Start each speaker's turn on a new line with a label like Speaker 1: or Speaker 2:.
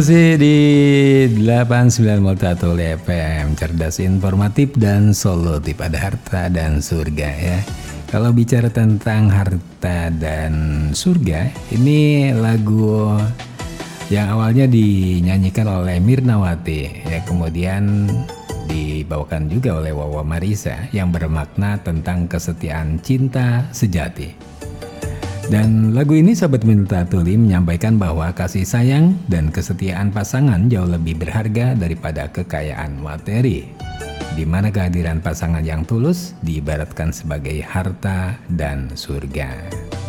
Speaker 1: Masih di 89,1 FM, cerdas, informatif, dan solutif. Ada harta dan surga ya. Kalau bicara tentang harta dan surga, ini lagu yang awalnya dinyanyikan oleh Mirnawati ya, kemudian dibawakan juga oleh Wawa Marisa yang bermakna tentang kesetiaan cinta sejati. Dan lagu ini Sahabat Minta Tuli menyampaikan bahwa kasih sayang dan kesetiaan pasangan jauh lebih berharga daripada kekayaan materi, di mana kehadiran pasangan yang tulus diibaratkan sebagai harta dan surga.